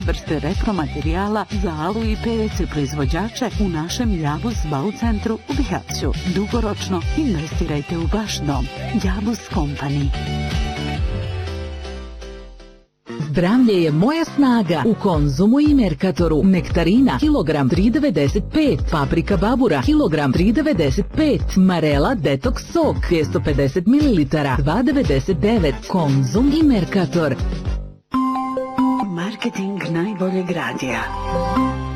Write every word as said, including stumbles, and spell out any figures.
vrste repromaterijala za alu i P V C proizvođače u našem Jabus Bau centru u Bihaću. Dugoročno investirajte u vaš dom. Jabus Company. Zdravlje je moja snaga. U Konzumu i Merkatoru. Nektarina kilogram tri devedeset pet, paprika babura kilogram tri devedeset pet, Marela Detox sok dvjesto pedeset mililitara dva devedeset devet. Konzum i Merkator. Marketing najboljeg radija.